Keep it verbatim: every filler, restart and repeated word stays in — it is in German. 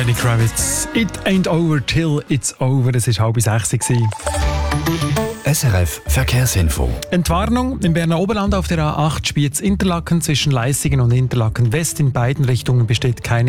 Lenny Kravitz. It ain't over till it's over. Es war halb sechs. S R F Verkehrsinfo. Entwarnung im Berner Oberland auf der A acht Spiez Interlaken zwischen Leissigen und Interlaken West in beiden Richtungen besteht keine